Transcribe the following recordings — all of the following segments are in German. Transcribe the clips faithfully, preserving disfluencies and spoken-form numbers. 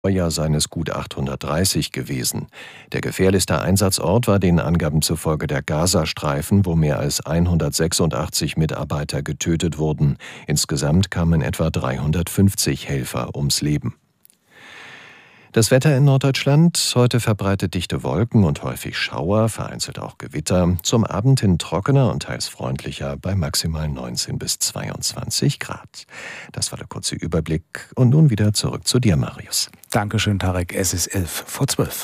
Jahr seien es gut achthundertdreißig gewesen. Der gefährlichste Einsatzort war den Angaben zufolge der Gazastreifen, wo mehr als hundertsechsundachtzig Mitarbeiter getötet wurden. Insgesamt kamen etwa dreihundertfünfzig Helfer ums Leben. Das Wetter in Norddeutschland: Heute verbreitet dichte Wolken und häufig Schauer, vereinzelt auch Gewitter. Zum Abend hin trockener und teils freundlicher bei maximal neunzehn bis zweiundzwanzig Grad. Das war der kurze Überblick. Und nun wieder zurück zu dir, Marius. Dankeschön, Tarek. Es ist elf vor zwölf.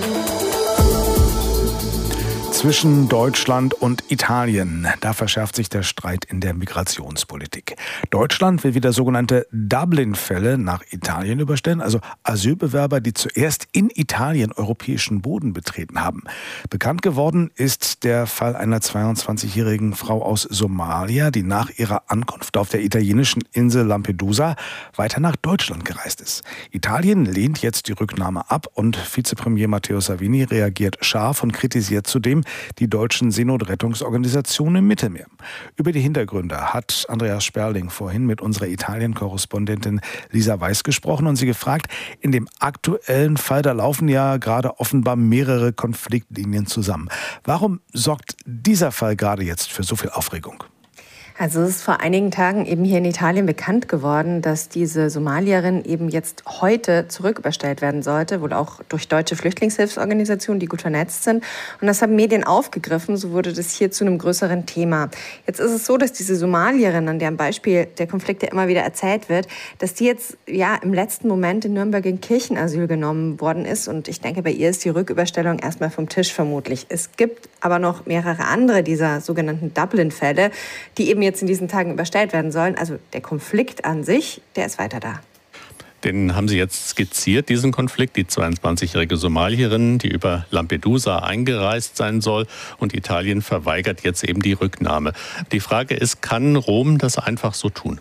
Zwischen Deutschland und Italien, da verschärft sich der Streit in der Migrationspolitik. Deutschland will wieder sogenannte Dublin-Fälle nach Italien überstellen, also Asylbewerber, die zuerst in Italien europäischen Boden betreten haben. Bekannt geworden ist der Fall einer zweiundzwanzigjährigen Frau aus Somalia, die nach ihrer Ankunft auf der italienischen Insel Lampedusa weiter nach Deutschland gereist ist. Italien lehnt jetzt die Rücknahme ab und Vizepremier Matteo Salvini reagiert scharf und kritisiert zudem die deutschen Seenotrettungsorganisationen im Mittelmeer. Über die Hintergründe hat Andreas Sperling vorhin mit unserer Italien-Korrespondentin Lisa Weiß gesprochen und sie gefragt: In dem aktuellen Fall, da laufen ja gerade offenbar mehrere Konfliktlinien zusammen. Warum sorgt dieser Fall gerade jetzt für so viel Aufregung? Also es ist vor einigen Tagen eben hier in Italien bekannt geworden, dass diese Somalierin eben jetzt heute zurücküberstellt werden sollte, wohl auch durch deutsche Flüchtlingshilfsorganisationen, die gut vernetzt sind. Und das haben Medien aufgegriffen, so wurde das hier zu einem größeren Thema. Jetzt ist es so, dass diese Somalierin, an deren Beispiel der Konflikt ja immer wieder erzählt wird, dass die jetzt ja im letzten Moment in Nürnberg in Kirchenasyl genommen worden ist. Und ich denke, bei ihr ist die Rücküberstellung erstmal vom Tisch vermutlich. Es gibt aber noch mehrere andere dieser sogenannten Dublin-Fälle, die eben jetzt in diesen Tagen überstellt werden sollen. Also der Konflikt an sich, der ist weiter da. Den haben Sie jetzt skizziert, diesen Konflikt. Die zweiundzwanzigjährige Somalierin, die über Lampedusa eingereist sein soll, und Italien verweigert jetzt eben die Rücknahme. Die Frage ist, kann Rom das einfach so tun?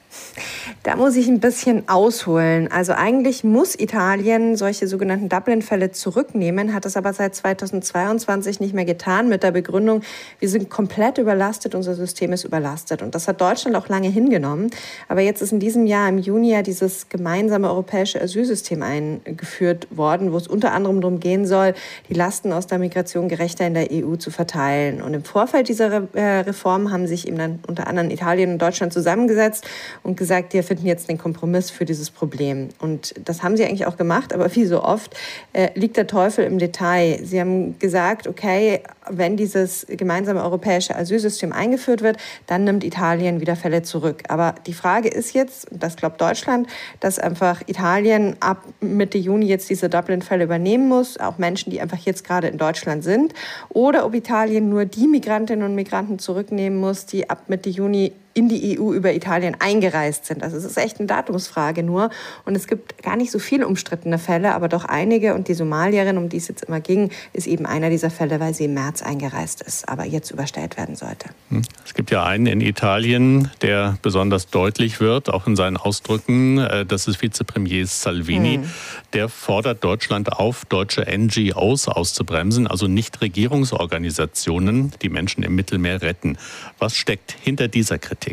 Da muss ich ein bisschen ausholen. Also eigentlich muss Italien solche sogenannten Dublin-Fälle zurücknehmen, hat es aber seit zweitausendzweiundzwanzig nicht mehr getan, mit der Begründung, wir sind komplett überlastet, unser System ist überlastet. Und das hat Deutschland auch lange hingenommen. Aber jetzt ist in diesem Jahr im Juni ja dieses gemeinsame europäische Asylsystem eingeführt worden, wo es unter anderem darum gehen soll, die Lasten aus der Migration gerechter in der E U zu verteilen. Und im Vorfeld dieser Re- Reform haben sich eben dann unter anderem Italien und Deutschland zusammengesetzt und gesagt, wir finden jetzt den Kompromiss für dieses Problem. Und das haben sie eigentlich auch gemacht, aber wie so oft äh, liegt der Teufel im Detail. Sie haben gesagt, okay, wenn dieses gemeinsame europäische Asylsystem eingeführt wird, dann nimmt Italien wieder Fälle zurück. Aber die Frage ist jetzt, und das glaubt Deutschland, dass einfach Italien ab Mitte Juni jetzt diese Dublin-Fälle übernehmen muss, auch Menschen, die einfach jetzt gerade in Deutschland sind, oder ob Italien nur die Migrantinnen und Migranten zurücknehmen muss, die ab Mitte Juni in die E U über Italien eingereist sind. Also es ist echt eine Datumsfrage nur. Und es gibt gar nicht so viele umstrittene Fälle, aber doch einige. Und die Somalierin, um die es jetzt immer ging, ist eben einer dieser Fälle, weil sie im März eingereist ist, aber jetzt überstellt werden sollte. Es gibt ja einen in Italien, der besonders deutlich wird, auch in seinen Ausdrücken. Das ist Vizepremier Salvini. Hm. Der fordert Deutschland auf, deutsche N G Os auszubremsen, also Nichtregierungsorganisationen, die Menschen im Mittelmeer retten. Was steckt hinter dieser Kritik?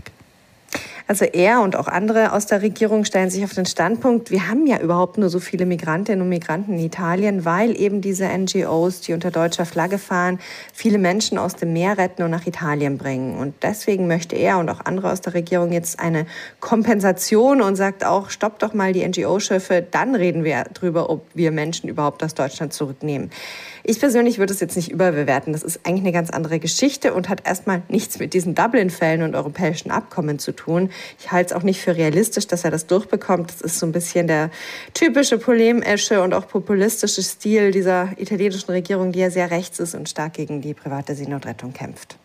Also er und auch andere aus der Regierung stellen sich auf den Standpunkt, wir haben ja überhaupt nur so viele Migrantinnen und Migranten in Italien, weil eben diese N G Os, die unter deutscher Flagge fahren, viele Menschen aus dem Meer retten und nach Italien bringen. Und deswegen möchte er und auch andere aus der Regierung jetzt eine Kompensation und sagt auch, stoppt doch mal die N G O-Schiffe, dann reden wir darüber, ob wir Menschen überhaupt aus Deutschland zurücknehmen. Ich persönlich würde es jetzt nicht überbewerten. Das ist eigentlich eine ganz andere Geschichte und hat erstmal nichts mit diesen Dublin-Fällen und europäischen Abkommen zu tun. Ich halte es auch nicht für realistisch, dass er das durchbekommt. Das ist so ein bisschen der typische polemische und auch populistische Stil dieser italienischen Regierung, die ja sehr rechts ist und stark gegen die private Seenotrettung kämpft.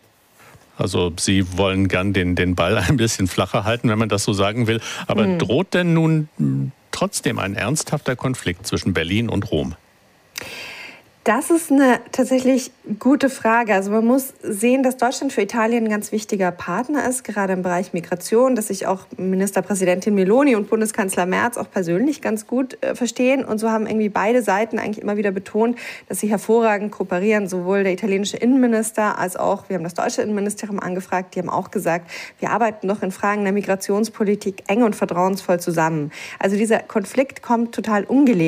Also Sie wollen gern den, den Ball ein bisschen flacher halten, wenn man das so sagen will. Aber hm. droht denn nun trotzdem ein ernsthafter Konflikt zwischen Berlin und Rom? Das ist eine tatsächlich gute Frage. Also man muss sehen, dass Deutschland für Italien ein ganz wichtiger Partner ist, gerade im Bereich Migration, dass sich auch Ministerpräsidentin Meloni und Bundeskanzler Merz auch persönlich ganz gut äh, verstehen. Und so haben irgendwie beide Seiten eigentlich immer wieder betont, dass sie hervorragend kooperieren. Sowohl der italienische Innenminister als auch, wir haben das deutsche Innenministerium angefragt, die haben auch gesagt, wir arbeiten doch in Fragen der Migrationspolitik eng und vertrauensvoll zusammen. Also dieser Konflikt kommt total ungelegen.